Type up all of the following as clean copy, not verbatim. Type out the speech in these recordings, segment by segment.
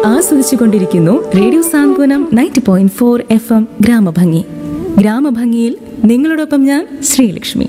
ആസ്വദിച്ചു കൊണ്ടിരിക്കുന്നു റേഡിയോ സാന്ത്വനം 90.4 FM ഗ്രാമഭംഗി. ഗ്രാമഭംഗിയിൽ നിങ്ങളോടൊപ്പം ഞാൻ ശ്രീലക്ഷ്മി.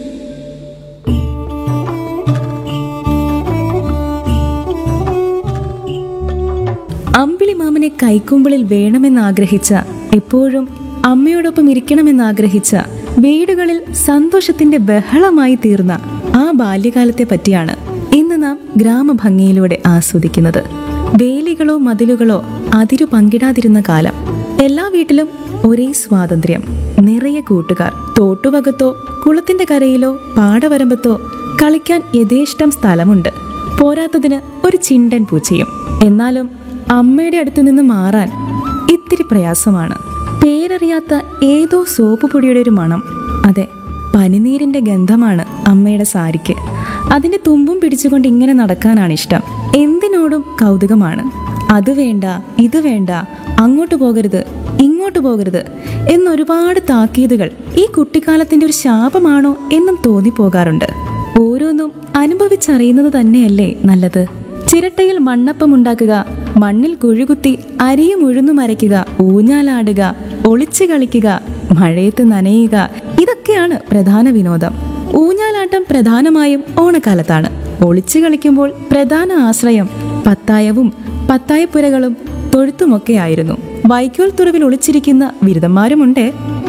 അമ്പിളി മാമനെ കൈക്കുമ്പിളിൽ വേണമെന്നാഗ്രഹിച്ച, എപ്പോഴും അമ്മയോടൊപ്പം ഇരിക്കണമെന്നാഗ്രഹിച്ച, വീടുകളിൽ സന്തോഷത്തിന്റെ ബഹളമായി തീർന്ന ആ ബാല്യകാലത്തെ പറ്റിയാണ് ഇന്ന് നാം ഗ്രാമഭംഗിയിലൂടെ ആസ്വദിക്കുന്നത്. വേലികളോ മതിലുകളോ അതിരു പങ്കിടാതിരുന്ന കാലം. എല്ലാ വീട്ടിലും ഒരേ സ്വാതന്ത്ര്യം, നിറയെ കൂട്ടുകാർ. തോട്ടുവകത്തോ കുളത്തിന്റെ കരയിലോ പാടവരമ്പത്തോ കളിക്കാൻ യഥേഷ്ടം സ്ഥലമുണ്ട്. പോരാത്തതിന് ഒരു ചിണ്ടൻ പൂച്ചയും. എന്നാലും അമ്മയുടെ അടുത്ത് നിന്ന് മാറാൻ ഇത്തിരി പ്രയാസമാണ്. പേരറിയാത്ത ഏതോ സോപ്പ് പൊടിയുടെ ഒരു മണം. അതെ, പനിനീരിന്റെ ഗന്ധമാണ് അമ്മയുടെ സാരിക്ക്. അതിന്റെ തുമ്പും പിടിച്ചുകൊണ്ട് ഇങ്ങനെ നടക്കാനാണ് ഇഷ്ടം. എന്തിനോടും കൗതുകമാണ്. അത് വേണ്ട, ഇത് വേണ്ട, അങ്ങോട്ട് പോകരുത്, ഇങ്ങോട്ട് പോകരുത് എന്നൊരുപാട് താക്കീതുകൾ ഈ കുട്ടിക്കാലത്തിന്റെ ഒരു ശാപമാണോ എന്നും തോന്നിപ്പോകാറുണ്ട്. ഓരോന്നും അനുഭവിച്ചറിയുന്നത് തന്നെയല്ലേ നല്ലത്. ചിരട്ടയിൽ മണ്ണപ്പം ഉണ്ടാക്കുക, മണ്ണിൽ കുഴികുത്തി അരിയും ഉഴുന്നും അരയ്ക്കുക, ഊഞ്ഞാലാടുക, ഒളിച്ചു കളിക്കുക, മഴയത്ത് നനയുക, ഇതൊക്കെയാണ് പ്രധാന വിനോദം. ഊഞ്ഞാലാട്ടം പ്രധാനമായും ഓണക്കാലത്താണ്. ഒളിച്ചു കളിക്കുമ്പോൾ പ്രധാന ആശ്രയം പത്തായവും പത്തായപ്പുരകളും തൊഴുത്തുമൊക്കെ ആയിരുന്നു. വൈക്കോൽ തുറവിൽ ഒളിച്ചിരിക്കുന്ന ബിരുദന്മാരുമുണ്ട്.